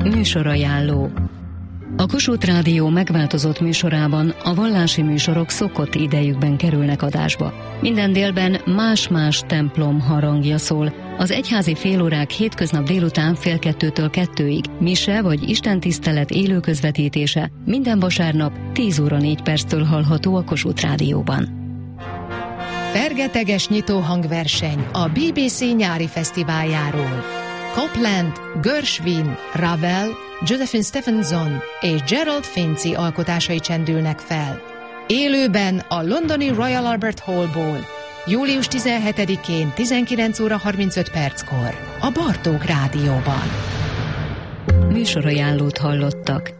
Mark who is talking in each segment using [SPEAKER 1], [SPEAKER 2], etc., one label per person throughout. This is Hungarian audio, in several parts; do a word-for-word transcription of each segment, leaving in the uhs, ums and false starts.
[SPEAKER 1] Műsorajánló. A Kossuth Rádió megváltozott műsorában a vallási műsorok szokott idejükben kerülnek adásba. Minden délben más-más templom harangja szól. Az egyházi félórák hétköznap délután fél kettőtől kettőig, mise vagy istentisztelet élő közvetítése minden vasárnap tíz óra négy perctől hallható a Kossuth Rádióban.
[SPEAKER 2] Fergeteges nyitóhangverseny a bé bé cé nyári fesztiváljáról. Copland, Gershwin, Ravel, Josephine Stephenson és Gerald Finzi alkotásai csendülnek fel. Élőben a londoni Royal Albert Hallból, július tizenhetedikén tizenkilenc óra harmincöt perckor a Bartók Rádióban.
[SPEAKER 1] Műsorajánlót hallottak.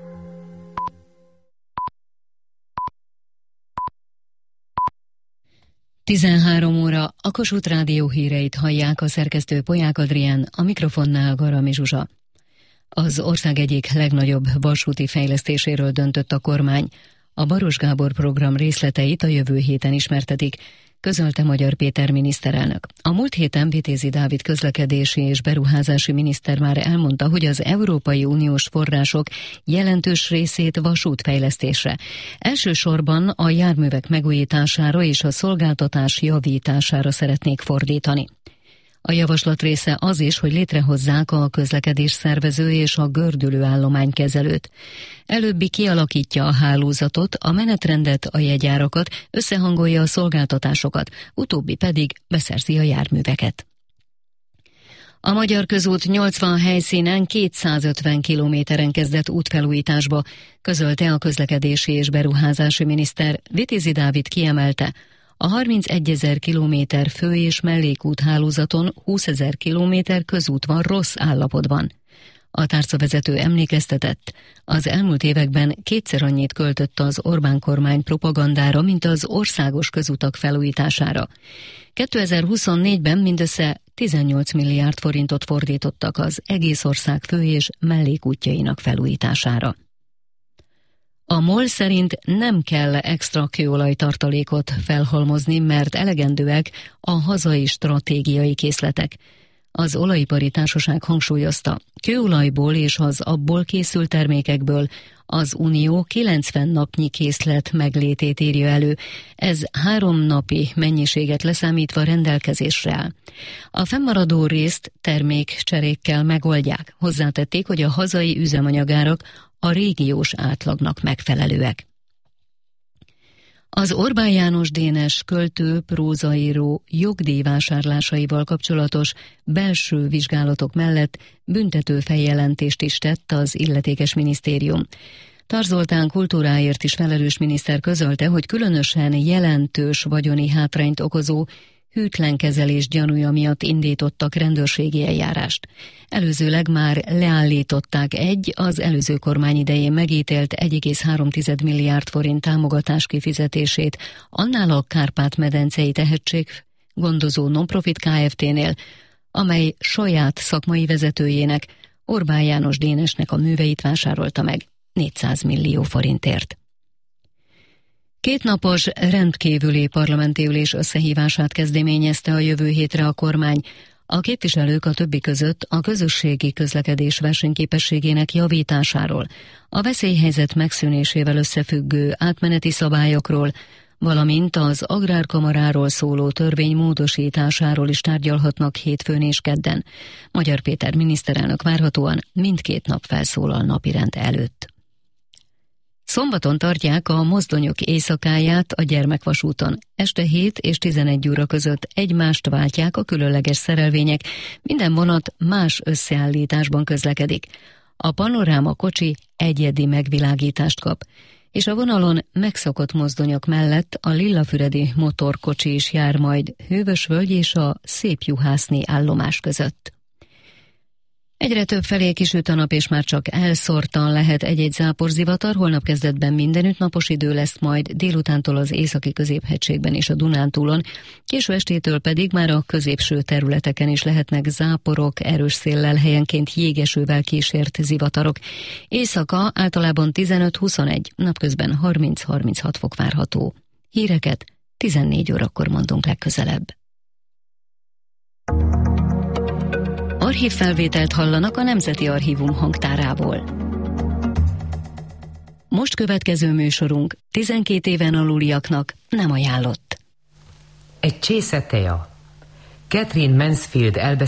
[SPEAKER 1] tizenhárom óra, a Kossuth Rádió híreit hallják, a szerkesztő Polyák Adrián, a mikrofonnál Garami Zsuzsa. Az ország egyik legnagyobb vasúti fejlesztéséről döntött a kormány. A Baros Gábor program részleteit a jövő héten ismertetik, közölte Magyar Péter miniszterelnök. A múlt héten Vitézi Dávid közlekedési és beruházási miniszter már elmondta, hogy az Európai Uniós források jelentős részét vasútfejlesztésre, elsősorban a járművek megújítására és a szolgáltatás javítására szeretnék fordítani. A javaslat része az is, hogy létrehozzák a közlekedés szervező és a gördülő állománykezelőt. Előbbi kialakítja a hálózatot, a menetrendet, a jegyárakat, összehangolja a szolgáltatásokat, utóbbi pedig beszerzi a járműveket. A Magyar Közút nyolcvan helyszínen kétszázötven kilométeren kezdett útfelújításba, közölte a közlekedési és beruházási miniszter. Vitézi Dávid kiemelte, a harmincegyezer kilométer fő- és mellékúthálózaton húszezer kilométer közút van rossz állapotban. A tárcavezető emlékeztetett, az elmúlt években kétszer annyit költött az Orbán kormány propagandára, mint az országos közutak felújítására. kétezer-huszonnégyben mindössze tizennyolc milliárd forintot fordítottak az egész ország fő- és mellékútjainak felújítására. A MOL szerint nem kell extra kőolajtartalékot felhalmozni, mert elegendőek a hazai stratégiai készletek. Az olajipari társaság hangsúlyozta, kőolajból és az abból készült termékekből az Unió kilencven napnyi készlet meglétét írja elő, ez három napi mennyiséget leszámítva rendelkezésre áll. A fennmaradó részt termékcserékkel megoldják. Hozzátették, hogy a hazai üzemanyagárak a régiós átlagnak megfelelőek. Az Orbán János Dénes költő, prózaíró jogdíjvásárlásaival kapcsolatos belső vizsgálatok mellett büntető feljelentést is tett az illetékes minisztérium. Tar Zoltán kultúráért is felelős miniszter közölte, hogy különösen jelentős vagyoni hátrányt okozó hűtlen kezelés gyanúja miatt indítottak rendőrségi eljárást. Előzőleg már leállították egy, az előző kormány idején megítélt egy egész három milliárd forint támogatás kifizetését annál a Kárpát-medencei tehetséggondozó non-profit Kft-nél, amely saját szakmai vezetőjének, Orbán János Dénesnek a műveit vásárolta meg négyszáz millió forintért. Kétnapos rendkívüli parlamenti ülés összehívását kezdeményezte a jövő hétre a kormány. A képviselők a többi között a közösségi közlekedés versenyképességének javításáról, a veszélyhelyzet megszűnésével összefüggő átmeneti szabályokról, valamint az agrárkamaráról szóló törvény módosításáról is tárgyalhatnak hétfőn és kedden. Magyar Péter miniszterelnök várhatóan mindkét nap felszólal napirend előtt. Szombaton tartják a mozdonyok éjszakáját a Gyermekvasúton. Este hét és tizenegy óra között egymást váltják a különleges szerelvények, minden vonat más összeállításban közlekedik. A panoráma kocsi egyedi megvilágítást kap, és a vonalon megszokott mozdonyok mellett a lillafüredi motorkocsi is jár majd Hővösvölgy és a Szépjuhászné állomás között. Egyre több felé kisüt a nap, és már csak elszórtan lehet egy-egy záporzivatar, holnap kezdetben mindenütt napos idő lesz, majd délutántól az északi középhegységben és a Dunántúlon, késő estétől pedig már a középső területeken is lehetnek záporok, erős széllel, helyenként jégesővel kísért zivatarok. Éjszaka általában tizenöt-huszonegy, napközben harminc-harminchat fok várható. Híreket tizennégy órakor mondunk legközelebb. Archívfelvételt hallanak a Nemzeti Archívum hangtárából. Most következő műsorunk tizenkét éven aluliaknak nem ajánlott.
[SPEAKER 3] Egy csésze teja. Catherine Mansfield elbeszél